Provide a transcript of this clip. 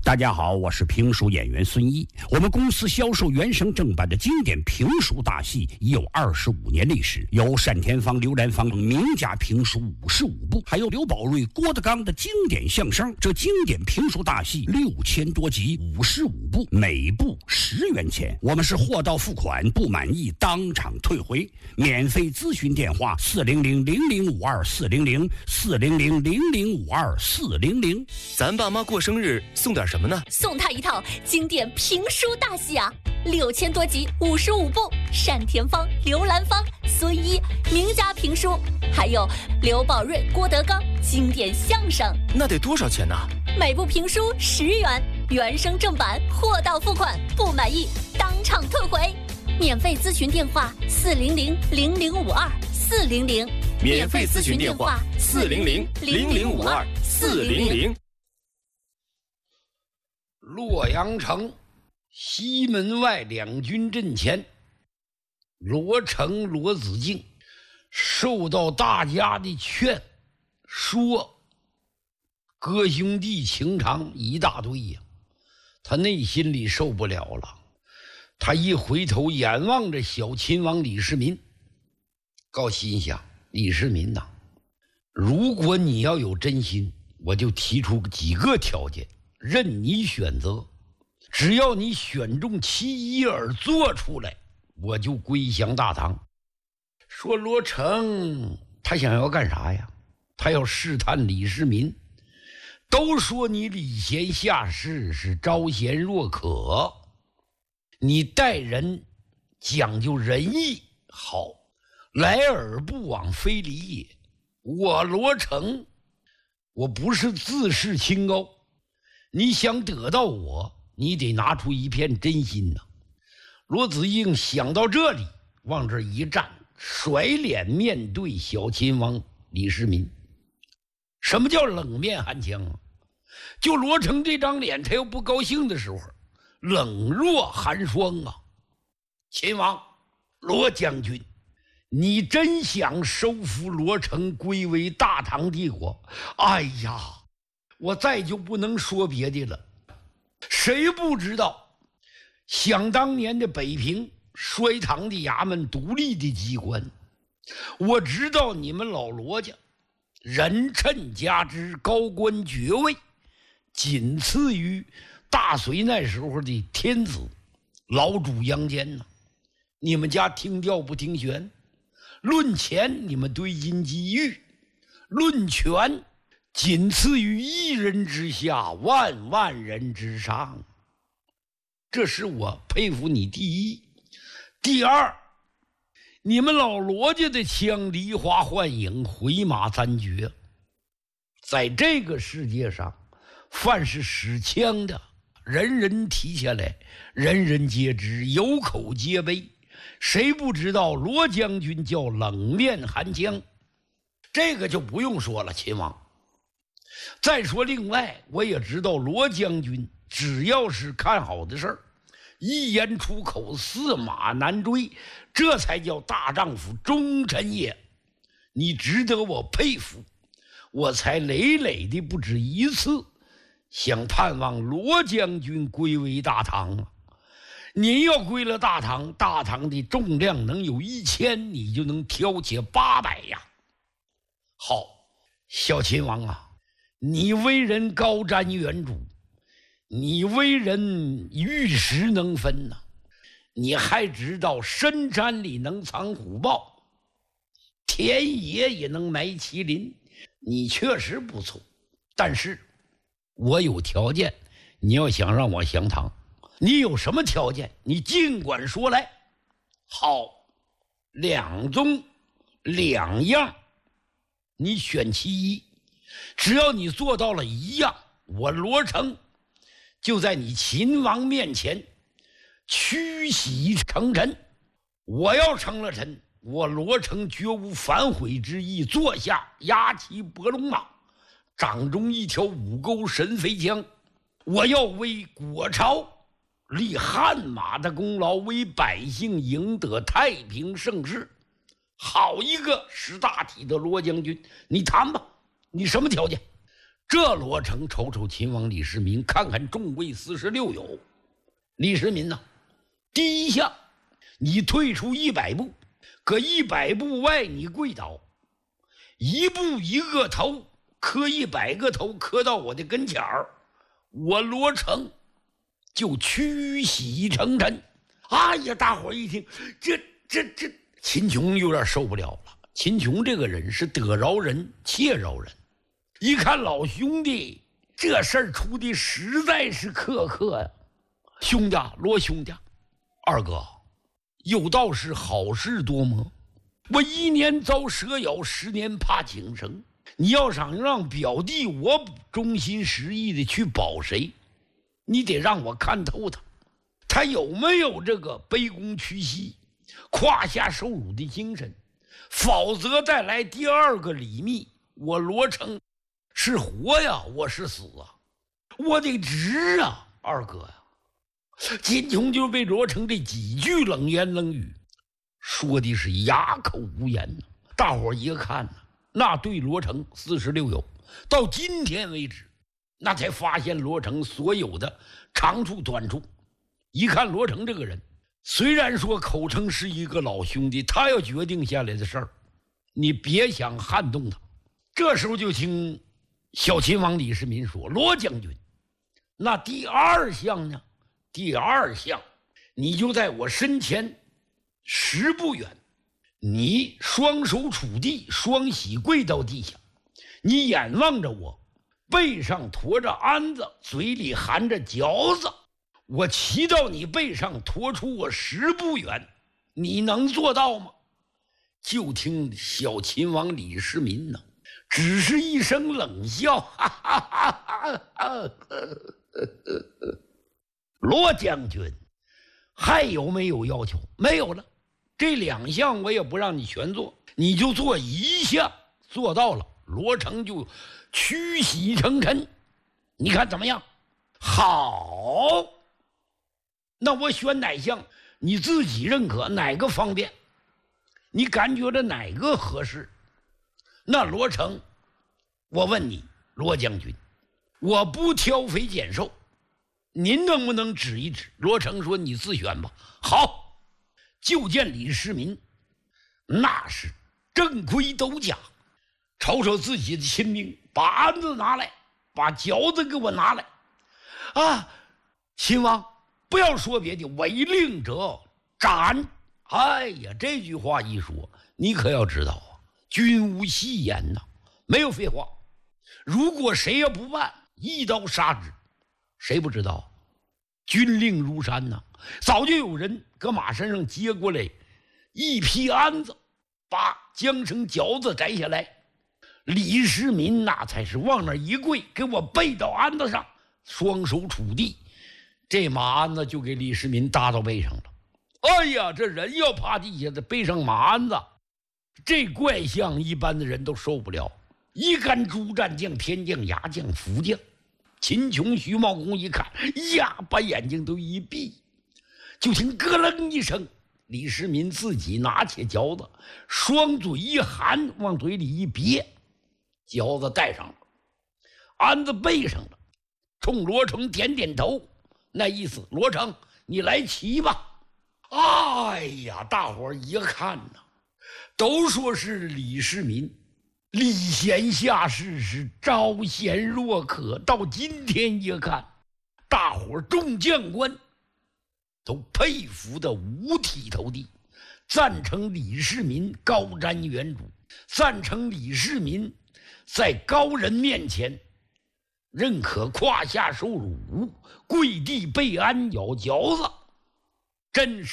大家好，我是评书演员孙一。我们公司销售原声正版的经典评书大戏已有25年历史，有单田芳、刘兰芳名家评书55部，还有刘宝瑞、郭德纲的经典相声。这经典评书大戏6000多集，55部，每部10元钱。我们是货到付款，不满意当场退回。免费咨询电话400-0052-400，400-0052-400。 咱爸妈过生日送点什么呢？ 送他一套经典评书大戏啊，6000多集，55部，单田芳、刘兰芳、孙一名家评书，还有刘宝瑞、郭德纲经典相声。 那得多少钱呢？ 每部评书10元，原声正版，货到付款，不满意当场退回。免费咨询电话400-0052-400， 免费咨询电话400-0052-400。 洛阳城西门外两军阵前，罗成、罗子敬受到大家的劝，说哥兄弟情长一大堆呀，他内心里受不了了。他一回头眼望着小秦王李世民，高心想：李世民呐，如果你要有真心，我就提出几个条件，任你选择，只要你选中其一而做出来，我就归降大唐。说罗成他想要干啥呀？他要试探李世民。都说你礼贤下士，是招贤若渴，你待人讲究仁义，好，来而不往非礼也。我罗成，我不是自视清高，你想得到我，你得拿出一片真心呐。罗子敬想到这里，往这一站，甩脸面对小秦王李世民。什么叫冷面寒枪啊？就罗成这张脸，他要不高兴的时候，冷若寒霜啊！秦王，罗将军，你真想收服罗成，归为大唐帝国？哎呀，我再就不能说别的了。谁不知道，想当年的北平衰唐的衙门，独立的机关，我知道你们老罗家人称加之，高官爵位仅次于大隋那时候的天子老主杨坚呢。你们家听调不听弦，论钱你们堆金积玉，论权仅次于一人之下，万万人之上。这是我佩服你第一。第二，你们老罗家的枪梨花幻影，回马三绝，在这个世界上，凡是使枪的，人人提下来，人人皆知，有口皆碑。谁不知道罗将军叫冷面寒枪？这个就不用说了，秦王。再说另外，我也知道罗将军只要是看好的事儿，一言出口，驷马难追，这才叫大丈夫忠臣也。你值得我佩服，我才累累的不止一次想盼望罗将军归为大唐啊！您要归了大唐，大唐的重量能有1000，你就能挑起800呀。好，小秦王啊，你为人高瞻远瞩，你为人玉石能分呐，你还知道深山里能藏虎豹，田野也能埋麒麟，你确实不错。但是我有条件，你要想让我降唐，你有什么条件？你尽管说来。好，2宗2样，你选其一。只要你做到了一样，我罗成就在你秦王面前屈膝成臣。我要成了臣，我罗成绝无反悔之意，坐下压骑伯龙马，掌中一条5钩神飞枪。我要为国朝立汗马的功劳，为百姓赢得太平盛世。好一个识大体的罗将军，你谈吧，你什么条件？ 这罗成瞅瞅秦王李世民，看看众位46友，李世民呐，第一项你退出100步，搁100步外你跪倒，一步一个头，磕100个头，磕到我的跟前儿，我罗成就屈膝成臣。哎呀，大伙一听，这秦琼有点受不了了。秦琼这个人是得饶人且饶人，一看老兄弟这事儿出的实在是苛呀。兄弟，罗兄弟，二哥，有道是好事多磨，我1年遭蛇咬，10年怕井绳。你要想让表弟我忠心实意的去保谁，你得让我看透他有没有这个卑躬屈膝、胯下受辱的精神，否则再来第2个李密，我罗成是活呀，我是死啊，我得值啊，二哥呀。秦琼就被罗成这几句冷言冷语说的是哑口无言呢。大伙一看呢，那对罗成46友到今天为止，那才发现罗成所有的长处短处。一看罗成这个人，虽然说口称是一个老兄弟，他要决定下来的事儿，你别想撼动他。这时候就听小秦王李世民说：“罗将军，那第2项呢？第2项，你就在我身前10步远，你双手杵地，双膝跪到地下，你眼望着我，背上驮着鞍子，嘴里含着嚼子，我骑到你背上，驮出我10步远，你能做到吗？”就听小秦王李世民呢，只是一声冷笑，哈哈哈哈，罗将军还有没有要求？没有了，这2项我也不让你全做，你就做1项，做到了，罗成就屈膝成臣，你看怎么样？好，那我选哪项？你自己认可哪个方便？你感觉着哪个合适？那罗成，我问你，罗将军，我不挑肥拣瘦，您能不能指一指？罗成说：“你自选吧。”好，就见李世民那是正盔斗甲，瞅瞅自己的亲兵，把鞍子拿来，把嚼子给我拿来啊！秦王，不要说别的，违令者斩。哎呀，这句话一说，你可要知道啊，君无戏言呐，没有废话。如果谁也不办，一刀杀之，谁不知道？军令如山呐，早就有人搁马身上接过来一匹鞍子，把缰绳嚼子摘下来。李世民那才是往那一跪，给我背到鞍子上，双手杵地，这马鞍子就给李世民搭到背上了。哎呀，这人要趴地下的背上马鞍子，这怪相一般的人都受不了。一干诸战将、天将、牙将、副将，秦琼、徐茂公一看，呀，把眼睛都一闭，就听咯楞一声，李世民自己拿起嚼子，双嘴一含，往嘴里一别，嚼子带上了，鞍子背上了，冲罗成点点头，那意思，罗成，你来骑吧。哎呀，大伙儿一看呐，都说是李世民礼贤下士，是招贤若渴。到今天一看，大伙儿众将官都佩服的五体投地，赞成李世民高瞻远瞩，赞成李世民在高人面前认可胯下受辱，跪地背鞍咬嚼子，真是